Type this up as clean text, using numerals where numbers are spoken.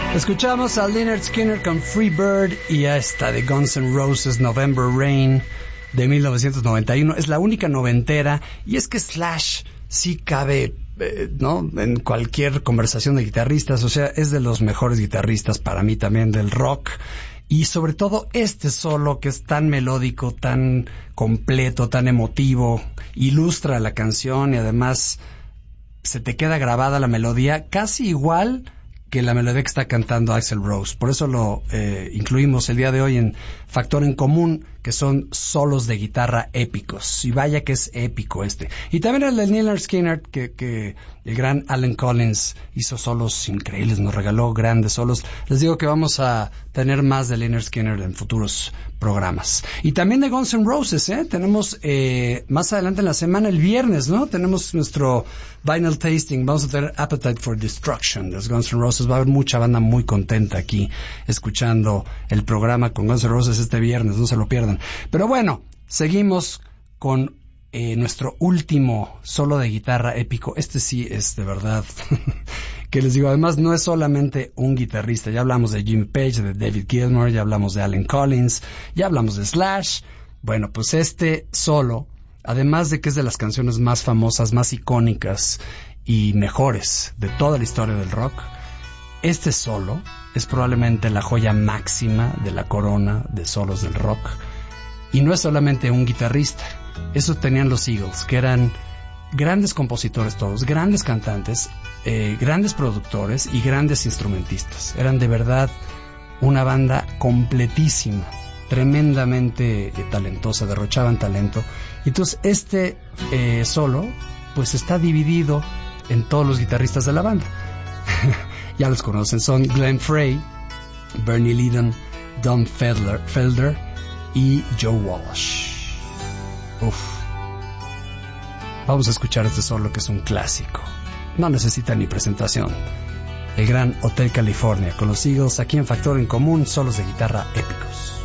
Escuchamos a Lynyrd Skynyrd con Free Bird y a esta de Guns N' Roses, November Rain, de 1991. Es la única noventera, y es que Slash sí cabe, ¿no?, en cualquier conversación de guitarristas. O sea, es de los mejores guitarristas para mí también del rock. Y sobre todo este solo, que es tan melódico, tan completo, tan emotivo, ilustra la canción y además se te queda grabada la melodía casi igual que la melodía que está cantando Axl Rose. Por eso lo incluimos el día de hoy en Factor en Común, que son solos de guitarra épicos. Y vaya que es épico este. Y también el de Lynyrd Skynyrd, que el gran Allen Collins hizo solos increíbles, nos regaló grandes solos. Les digo que vamos a tener más de Lynyrd Skynyrd en futuros programas. Y también de Guns N' Roses, tenemos más adelante en la semana, el viernes, ¿no? Tenemos nuestro vinyl tasting. Vamos a tener Appetite for Destruction de los Guns N' Roses. Va a haber mucha banda muy contenta aquí escuchando el programa con Guns N' Roses este viernes, no se lo pierdan. Pero bueno, seguimos con nuestro último solo de guitarra épico. Este sí es de verdad que les digo, además no es solamente un guitarrista. Ya hablamos de Jimmy Page, de David Gilmour, ya hablamos de Allen Collins, ya hablamos de Slash. Bueno, pues este solo, además de que es de las canciones más famosas, más icónicas y mejores de toda la historia del rock, este solo es probablemente la joya máxima de la corona de solos del rock. Y no es solamente un guitarrista. Eso tenían los Eagles, que eran grandes compositores todos, grandes cantantes, grandes productores y grandes instrumentistas. Eran de verdad una banda completísima, tremendamente talentosa, derrochaban talento. Y entonces este solo pues está dividido en todos los guitarristas de la banda. Ya los conocen, son Glenn Frey, Bernie Leadon, Don Felder y Joe Walsh. Vamos a escuchar este solo, que es un clásico. No necesita ni presentación. El gran Hotel California con los Eagles, aquí en Factor en Común, solos de guitarra épicos.